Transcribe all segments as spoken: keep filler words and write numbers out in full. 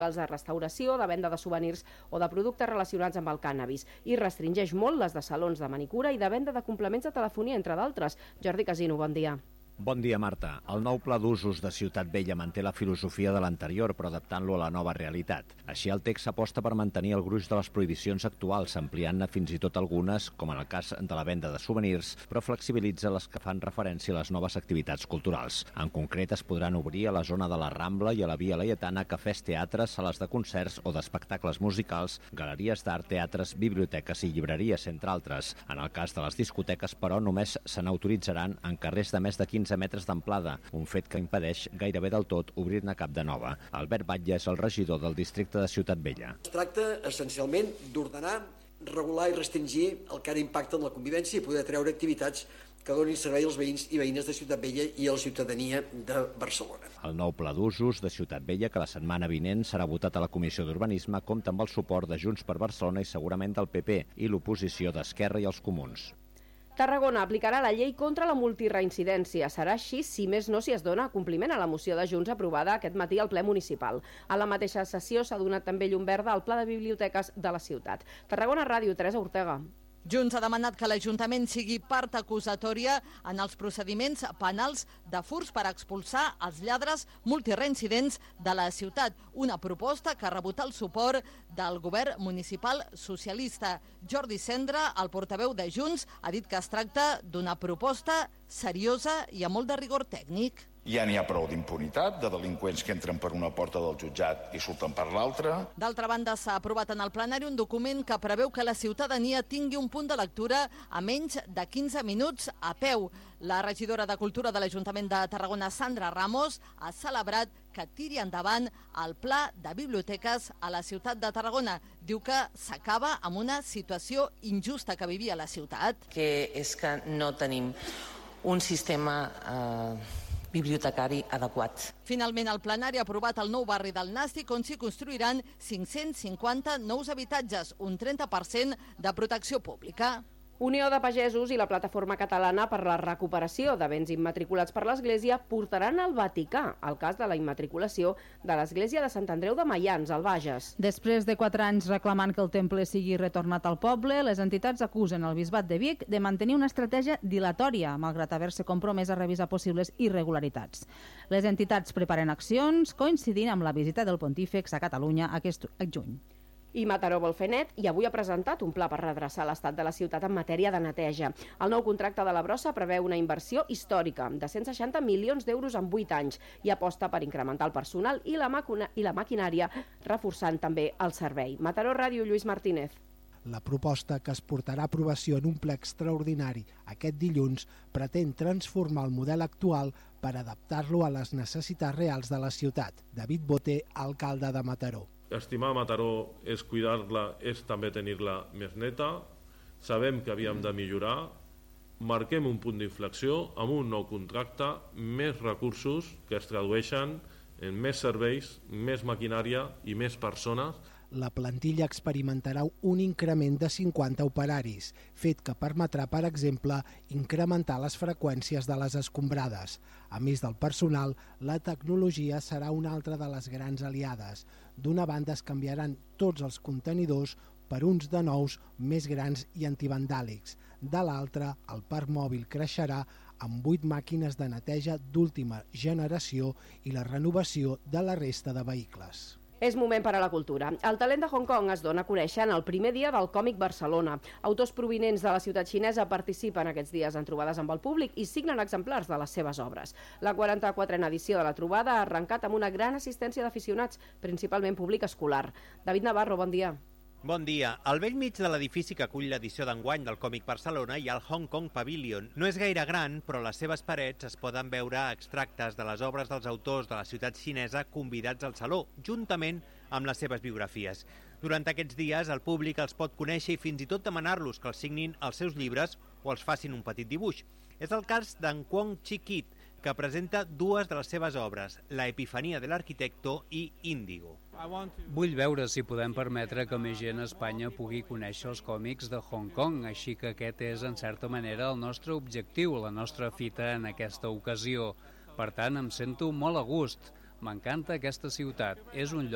de restauració, de venda de souvenirs o de productes relacionats amb el cànnabis i restringeix molt les de salons de manicura i de venda de complements de telefonia, entre d'altres. Jordi Casino, bon dia. Bon dia, Marta. El nou pla d'usos de Ciutat Vella manté la filosofia de l'anterior, però adaptant-lo a la nova realitat. Així, el text aposta per mantenir el gruix de les prohibicions actuals, ampliant-ne fins i tot algunes, com en el cas de la venda de souvenirs, però flexibilitza les que fan referència a les noves activitats culturals. En concret, es podran obrir a la zona de la Rambla i a la Via Laietana cafès, teatres, sales de concerts o d'espectacles musicals, galeries d'art, teatres, biblioteques i llibreries, entre altres. En el cas de les discoteques, però, només se n'autoritzaran en carrers de més de quinze metres d'amplada, un fet que impedeix gairebé del tot obrir-ne cap de nova. Albert Batlle és el regidor del districte de Ciutat Vella. Es tracta essencialment d'ordenar, regular i restringir el que ara impacta en la convivència i poder treure activitats que donin servei als veïns i veïnes de Ciutat Vella i a la ciutadania de Barcelona. El nou pla d'usos de Ciutat Vella, que la setmana vinent serà votat a la Comissió d'Urbanisme, compta amb el suport de Junts per Barcelona i segurament del P P i l'oposició d'Esquerra i els Comuns. Tarragona aplicarà la llei contra la multireincidència. Serà així, si més no, si es dona compliment a la moció de Junts aprovada aquest matí al ple municipal. A la mateixa sessió s'ha donat també llum verda al pla de biblioteques de la ciutat. Tarragona Ràdio, Teresa Ortega. Junts ha demanat que l'Ajuntament sigui part acusatòria en els procediments penals de furs per expulsar els lladres multireincidents de la ciutat. Una proposta que ha rebut el suport del govern municipal socialista. Jordi Cendra, el portaveu de Junts, ha dit que es tracta d'una proposta seriosa i amb molt de rigor tècnic. Ja n'hi ha prou d'impunitat, de delinqüents que entren per una porta del jutjat i surten per l'altra. D'altra banda, s'ha aprovat en el plenari un document que preveu que la ciutadania tingui un punt de lectura a menys de quinze minuts a peu. La regidora de Cultura de l'Ajuntament de Tarragona, Sandra Ramos, ha celebrat que tiri endavant el pla de biblioteques a la ciutat de Tarragona. Diu que s'acaba amb una situació injusta que vivia la ciutat. Que és que no tenim un sistema eh, bibliotecari adequat. Finalment, el plenari ha aprovat el nou barri del Nàstic, on s'hi construiran cinc-cents cinquanta nous habitatges, un trenta per cent de protecció pública. Unió de Pagesos i la Plataforma Catalana per la Recuperació de Béns Immatriculats per l'Església portaran al Vaticà el cas de la immatriculació de l'Església de Sant Andreu de Maians, al Bages. Després de quatre anys reclamant que el temple sigui retornat al poble, les entitats acusen el Bisbat de Vic de mantenir una estratègia dilatòria, malgrat haver-se compromès a revisar possibles irregularitats. Les entitats preparen accions coincidint amb la visita del Pontífex a Catalunya aquest juny. I Mataró vol fer net i avui ha presentat un pla per redreçar l'estat de la ciutat en matèria de neteja. El nou contracte de la brossa preveu una inversió històrica de cent seixanta milions d'euros en vuit anys i aposta per incrementar el personal i la, i la maquinària, reforçant també el servei. Mataró Ràdio, Lluís Martínez. La proposta, que es portarà a aprovació en un ple extraordinari aquest dilluns, pretén transformar el model actual per adaptar-lo a les necessitats reals de la ciutat. David Boté, alcalde de Mataró. Estimar Mataró és cuidar-la, és també tenir-la més neta. Sabem que havíem de millorar. Marquem un punt d'inflexió amb un nou contracte, més recursos que es tradueixen en més serveis, més maquinària i més persones. La plantilla experimentarà un increment de cinquanta operaris, fet que permetrà, per exemple, incrementar les freqüències de les escombrades. A més del personal, la tecnologia serà una altra de les grans aliades. D'una banda es canviaran tots els contenidors per uns de nous més grans i antivandàlics. De l'altra, el parc mòbil creixerà amb vuit màquines de neteja d'última generació i la renovació de la resta de vehicles. És moment per a la cultura. El talent de Hong Kong es dona a conèixer en el primer dia del Còmic Barcelona. Autors provinents de la ciutat xinesa participen aquests dies en trobades amb el públic i signen exemplars de les seves obres. La quaranta-quatrena edició de la trobada ha arrencat amb una gran assistència d'aficionats, principalment públic escolar. David Navarro, bon dia. Bon dia. Al vell mig de l'edifici que acull l'edició d'enguany del Còmic Barcelona hi ha el Hong Kong Pavilion. No és gaire gran, però a les seves parets es poden veure extractes de les obres dels autors de la ciutat xinesa convidats al saló, juntament amb les seves biografies. Durant aquests dies, el públic els pot conèixer i fins i tot demanar-los que els signin els seus llibres o els facin un petit dibuix. És el cas d'en Kwong Chi-kit, que presenta dues de les seves obres, La epifania de l'arquitecto i Índigo. Vull veure si podem permetre que més gent a Espanya pugui conèixer els còmics de Hong Kong, així que aquest és, en certa manera, el nostre objectiu, la nostra fita en aquesta ocasió. Per tant, em sento molt a gust. M'encanta aquesta ciutat. És un lloc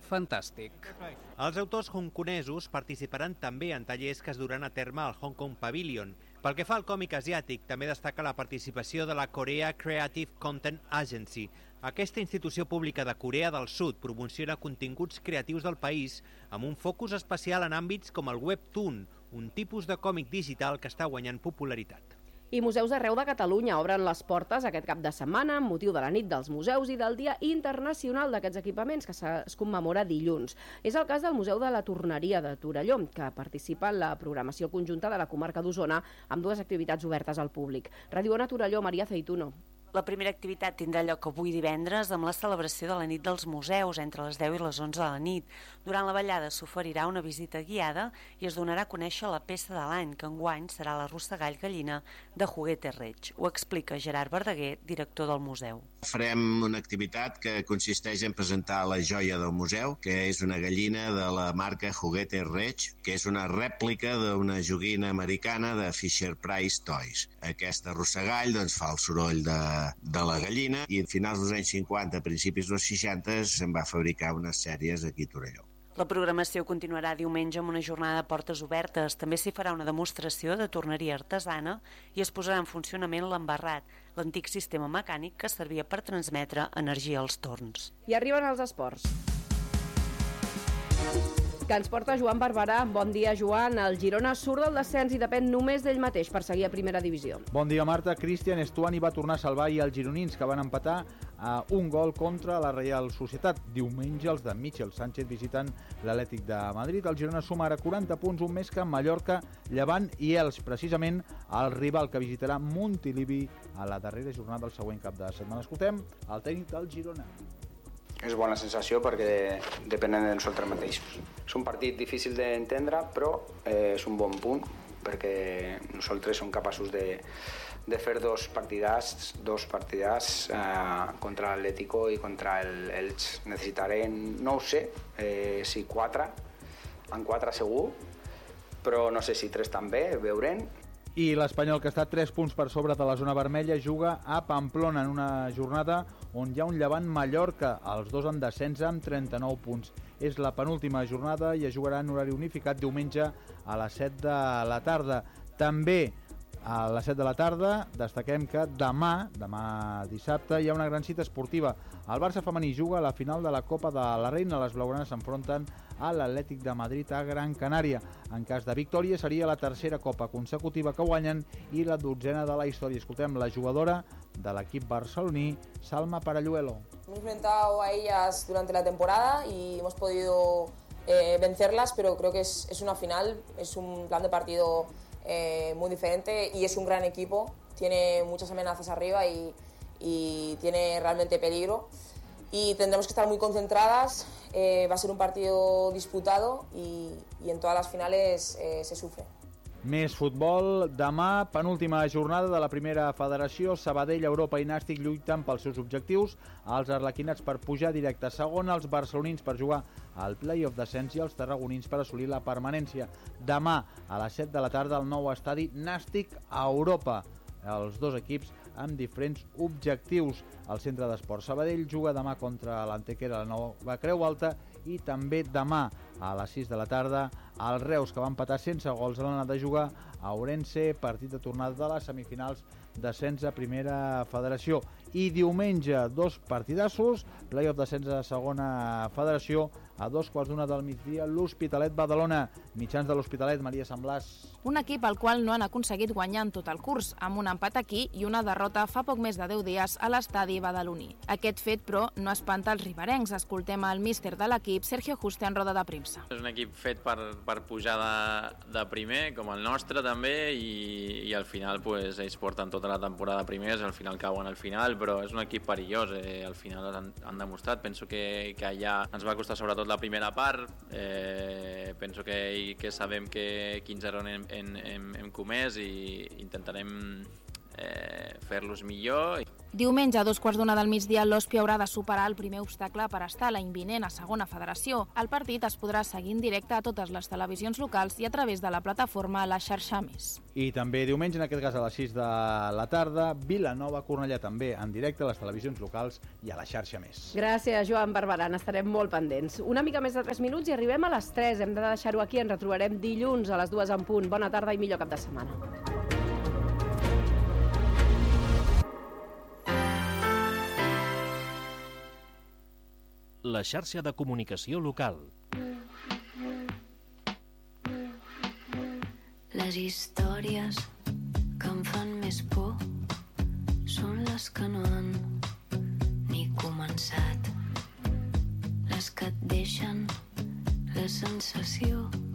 fantàstic. Els autors hongkonesos participaran també en tallers que es duran a terme al Hong Kong Pavilion. Pel que fa al còmic asiàtic, també destaca la participació de la Korea Creative Content Agency. Aquesta institució pública de Corea del Sud promociona continguts creatius del país amb un focus especial en àmbits com el webtoon, un tipus de còmic digital que està guanyant popularitat. I museus arreu de Catalunya obren les portes aquest cap de setmana amb motiu de la nit dels museus i del Dia Internacional d'aquests equipaments que es commemora dilluns. És el cas del Museu de la Torneria de Torelló, que participa en la programació conjunta de la comarca d'Osona amb dues activitats obertes al públic. Radio Ona Torelló, Maria Aceituno. La primera activitat tindrà lloc avui divendres amb la celebració de la nit dels museus entre les deu i les onze de la nit. Durant la ballada s'oferirà una visita guiada i es donarà a conèixer la peça de l'any, que enguany serà la rossegall gallina de Juguete Reig. Ho explica Gerard Verdaguer, director del museu. Farem una activitat que consisteix en presentar la joia del museu, que és una gallina de la marca Juguete Reig, que és una rèplica d'una joguina americana de Fisher-Price Toys. Aquesta rossegall doncs, fa el soroll de de la gallina i a finals dels anys cinquanta, a principis dels seixanta, se'n va fabricar unes sèries aquí a Torelló. La programació continuarà diumenge amb una jornada de portes obertes. També s'hi farà una demostració de torneria artesana i es posarà en funcionament l'embarrat, l'antic sistema mecànic que servia per transmetre energia als torns. I arriben els esports, que ens porta Joan Barberà. Bon dia, Joan. El Girona surt del descens i depèn només d'ell mateix per seguir a primera divisió. Bon dia, Marta. Cristian Estuani va tornar a salvar i els gironins, que van empatar a un gol contra la Reial Societat. Diumenge els de Michel Sánchez visiten l'Atlètic de Madrid. El Girona suma ara quaranta punts, un més que Mallorca, Llevant i Elx, precisament el rival que visitarà Montilivi a la darrera jornada del següent cap de setmana. Escoltem el tècnic del Girona. És bona sensació perquè depenem de nosaltres mateixos. És un partit difícil d'entendre, però eh, és un bon punt perquè nosaltres som capaços de, de fer dos partidars, dos partidars eh, contra l'Atlético i contra el Elx. Necessitarem, no ho sé, eh, si quatre, en quatre segur, però no sé si tres també, veurem. I l'Espanyol, que està tres punts per sobre de la zona vermella, juga a Pamplona en una jornada on hi ha un Llevant Mallorca. Els dos en descens amb trenta-nou punts. És la penúltima jornada i es jugarà en horari unificat diumenge a les set de la tarda. També a les set de la tarda destaquem que demà, demà dissabte, hi ha una gran cita esportiva. El Barça femení juga a la final de la Copa de la Reina. Les blaugranes s'enfronten a l'Atlètic de Madrid a Gran Canària. En cas de victòria seria la tercera Copa consecutiva que guanyen i la dotzena de la història. Escoltem la jugadora de l'equip barceloní, Salma Paralluelo. Hemos enfrentado a ellas durante la temporada y hemos podido eh, vencerlas, pero creo que es, es una final, es un plan de partido eh, muy diferente y es un gran equipo. Tiene muchas amenazas arriba y, y tiene realmente peligro. Y tendremos que estar muy concentradas, eh, va a ser un partido disputado y, y en todas las finales eh, se sufre. Més futbol. Demà, penúltima jornada de la primera federació. Sabadell, Europa i Nàstic lluiten pels seus objectius. Els arlequinats per pujar directe a segona, els barcelonins per jugar al play-off descens i els tarragonins per assolir la permanència. Demà, a les set de la tarda, al nou estadi Nàstic a Europa. Els dos equips amb diferents objectius. El centre d'esport Sabadell juga demà contra l'Antequera, la Nova Creu Alta, i també demà a les sis de la tarda el Reus, que va empatar sense gols a l'anada de jugar a Ourense, partit de tornada de les semifinals d'ascens a primera federació. I diumenge, dos partidassos, play-off d'ascens a segona federació, a dos quarts d'una del migdia, l'Hospitalet Badalona. Mitjans de l'Hospitalet, Maria Sant Blas. Un equip al qual no han aconseguit guanyar en tot el curs, amb un empat aquí i una derrota fa poc més de deu dies a l'estadi badaloní. Aquest fet, però, no espanta els riberencs. Escoltem el míster de l'equip, Sergio Juste, en roda de premsa. És un equip fet per, per pujar de, de primer, com el nostre també, i, i al final pues, ells porten tota la temporada primers, al final cauen al final, però és un equip perillós, eh, al final han, han demostrat. Penso que, que allà ens va costar sobretot la primera part, eh, penso que, que sabem que quins errors hem, hem, hem, hem comès i intentarem eh, fer-los millor. Diumenge, a dos quarts d'una del migdia, l'Ospi haurà de superar el primer obstacle per estar l'any vinent a segona federació. El partit es podrà seguir en directe a totes les televisions locals i a través de la plataforma La Xarxa Més. I també diumenge, en aquest cas a les sis de la tarda, Vilanova-Cornellà també en directe a les televisions locals i a La Xarxa Més. Gràcies, Joan Barberan. Estarem molt pendents. Una mica més de tres minuts i arribem a les tres. Hem de deixar-ho aquí. Ens retrobarem dilluns a les dues en punt. Bona tarda i millor cap de setmana. La xarxa de comunicació local. Les històries que em fan més por són les que no han ni començat, les que et deixen la sensació